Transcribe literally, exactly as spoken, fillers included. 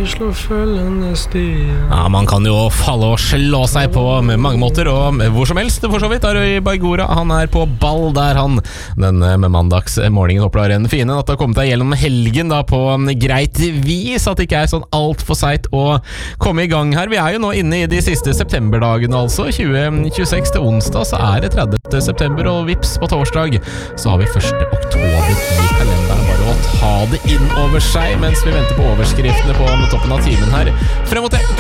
slå følgende stier. Ja, man kan jo falle og slå seg på med mange måter, og hvor som helst, for så vidt. Aroy Baigora, han er på ball der, han. Den med mandagsmorgenen håper du har en fine natt, har kommet deg gjennom helgen da på greit vis, at det ikke er sånn alt for seit å komme i gang her. Vi er jo nå inne i de siste septemberdagene, altså. tjue tjueseks til onsdag, så er det tredivte september, og vips på torsdag, så har vi første oktober i kalenderen. Bare å ta det inn over seg, mens vi venter på overskriftene på toppen av timen her. Frem mot det.